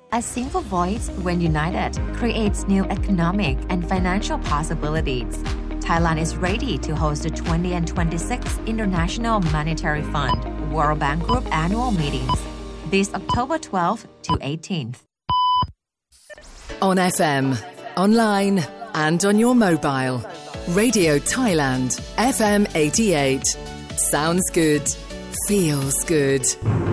A single voice, when united, creates new economic and financial possibilities. Thailand is ready to host the 20 and 26 International Monetary Fund World Bank Group annual meetings this October 12th to 18th. On FM, online and on your mobile. Radio Thailand, FM 88. Sounds good. Feels good.